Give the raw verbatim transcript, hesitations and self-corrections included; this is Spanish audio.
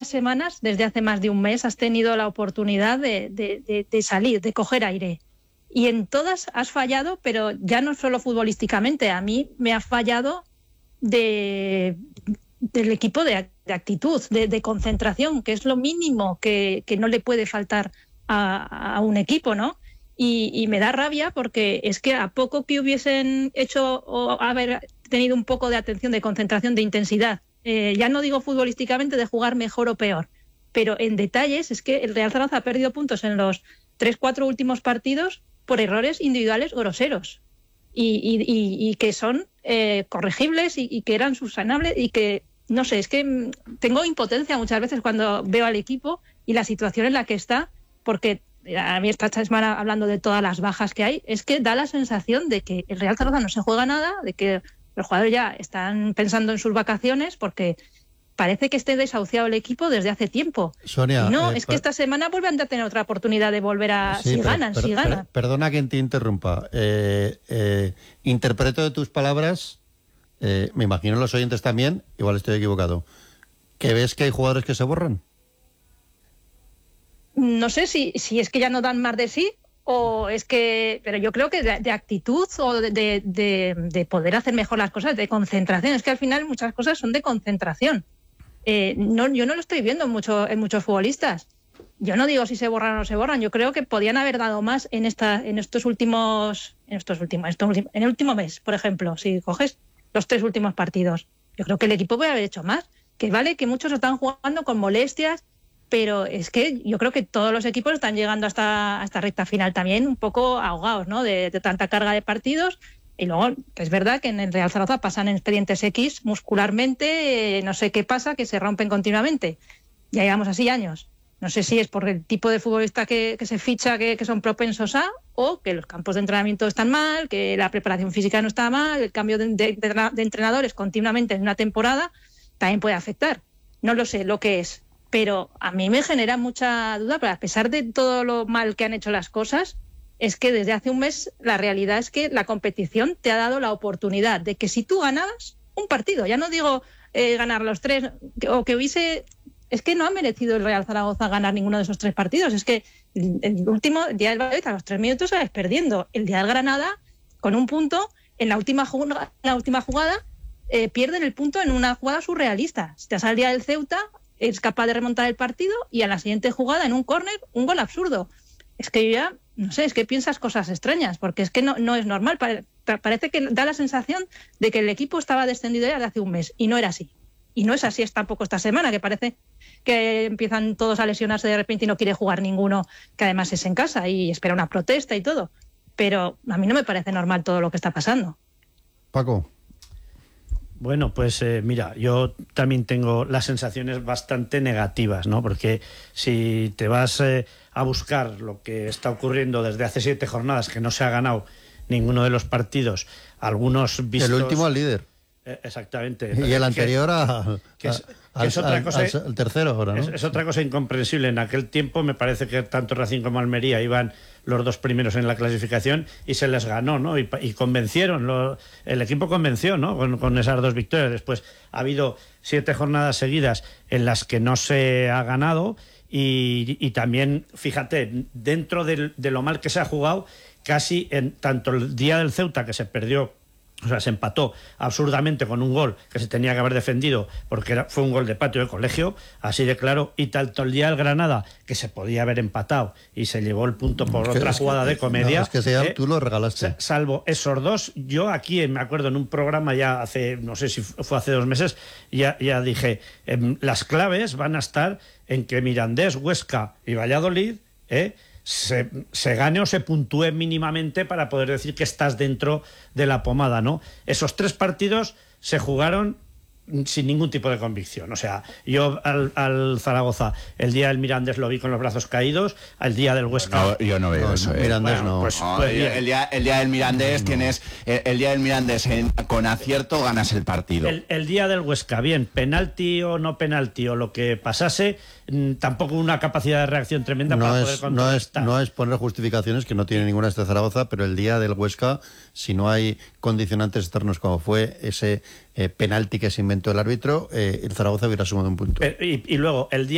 semanas, desde hace más de un mes, has tenido la oportunidad de, de, de, de salir, de coger aire. Y en todas has fallado, pero ya no solo futbolísticamente. A mí me ha fallado de, del equipo de, de actitud, de, de concentración, que es lo mínimo que, que no le puede faltar a, a un equipo, ¿no? Y, y me da rabia porque es que a poco que hubiesen hecho o haber tenido un poco de atención, de concentración, de intensidad, eh, ya no digo futbolísticamente de jugar mejor o peor, pero en detalles es que el Real Zaragoza ha perdido puntos en los tres, cuatro últimos partidos por errores individuales groseros y, y, y, y que son eh, corregibles y, y que eran subsanables y que, no sé, es que tengo impotencia muchas veces cuando veo al equipo y la situación en la que está, porque a mí esta semana, hablando de todas las bajas que hay, es que da la sensación de que el Real Zaragoza no se juega nada, de que los jugadores ya están pensando en sus vacaciones porque parece que esté desahuciado el equipo desde hace tiempo. Sonia, y no, eh, es que esta semana vuelven a tener otra oportunidad de volver a... Sí, si pero, ganan, pero, si ganan. Per, perdona que te interrumpa. Eh, eh, interpreto de tus palabras, eh, me imagino los oyentes también, igual estoy equivocado, que ves que hay jugadores que se borran. No sé si, si es que ya no dan más de sí o es que... Pero yo creo que de, de actitud o de, de, de, de poder hacer mejor las cosas, de concentración. Es que al final muchas cosas son de concentración. Eh, no, yo no lo estoy viendo en, mucho, en muchos futbolistas. Yo no digo si se borran o no se borran. Yo creo que podían haber dado más en esta, en estos últimos, en estos últimos, estos, en el último mes, por ejemplo. Si coges los tres últimos partidos, yo creo que el equipo puede haber hecho más. Que vale que muchos están jugando con molestias, pero es que yo creo que todos los equipos están llegando hasta, hasta recta final también un poco ahogados, ¿no? De, de tanta carga de partidos. Y luego, que es verdad que en el Real Zaragoza pasan expedientes X muscularmente, eh, no sé qué pasa, que se rompen continuamente. Ya llevamos así años. No sé si es por el tipo de futbolista que, que se ficha, que, que son propensos a, o que los campos de entrenamiento están mal, que la preparación física no está mal, el cambio de, de, de entrenadores continuamente en una temporada también puede afectar. No lo sé lo que es, pero a mí me genera mucha duda, pero a pesar de todo lo mal que han hecho las cosas, es que desde hace un mes la realidad es que la competición te ha dado la oportunidad de que si tú ganabas un partido, ya no digo eh, ganar los tres, o que hubiese... Es que no ha merecido el Real Zaragoza ganar ninguno de esos tres partidos. Es que el, el último, el día del Valladolid, a los tres minutos sales perdiendo. El día del Granada, con un punto, en la última jugada, en la última jugada eh, pierden el punto en una jugada surrealista. Si te sale el día del Ceuta, es capaz de remontar el partido y a la siguiente jugada, en un córner, un gol absurdo. Es que yo ya... No sé, es que piensas cosas extrañas, porque es que no, no es normal. Parece que da la sensación de que el equipo estaba descendido ya de hace un mes, y no era así. Y no es así es tampoco esta semana, que parece que empiezan todos a lesionarse de repente y no quiere jugar ninguno, que además es en casa y espera una protesta y todo. Pero a mí no me parece normal todo lo que está pasando. Paco. Bueno, pues eh, mira, yo también tengo las sensaciones bastante negativas, ¿no? Porque si te vas eh, a buscar lo que está ocurriendo desde hace siete jornadas, que no se ha ganado ninguno de los partidos, algunos vistos... El último al líder. Eh, exactamente. Y el anterior a, que es, a, que es otra cosa, al, al tercero ahora, ¿no? Es, es otra cosa incomprensible. En aquel tiempo me parece que tanto Racing como Almería iban los dos primeros en la clasificación y se les ganó, ¿no? Y, y convencieron, lo, el equipo convenció, ¿no? Con, con esas dos victorias. Después ha habido siete jornadas seguidas en las que no se ha ganado y, y también, fíjate, dentro de, de lo mal que se ha jugado, casi en tanto el día del Ceuta, que se perdió, o sea, se empató absurdamente con un gol que se tenía que haber defendido porque era, fue un gol de patio de colegio, así de claro, y tanto el día del Granada, que se podía haber empatado y se llevó el punto por es otra que, jugada de comedia. No, es que sea, eh, tú lo regalaste. Salvo esos dos, yo aquí, me acuerdo, en un programa ya hace, no sé si fue hace dos meses, ya, ya dije, eh, las claves van a estar en que Mirandés, Huesca y Valladolid, eh, Se, se gane o se puntúe mínimamente para poder decir que estás dentro de la pomada, ¿no? Esos tres partidos se jugaron sin ningún tipo de convicción. O sea, yo al, al Zaragoza el día del Mirandés lo vi con los brazos caídos, al día del Huesca... No, yo no veo no, eso. Eh. Mirandés bueno, no. Pues, no pues el, día, el día del Mirandés no. tienes... El, el día del Mirandés en, con acierto ganas el partido. El, el día del Huesca, bien, penalti o no penalti o lo que pasase, tampoco una capacidad de reacción tremenda no para es, poder contrarrestar. No es, no es poner justificaciones que no tiene ninguna este Zaragoza, pero el día del Huesca, si no hay condicionantes externos como fue ese eh, penalti que se inventó el árbitro, eh, el Zaragoza hubiera sumado un punto. Eh, y, y luego, el día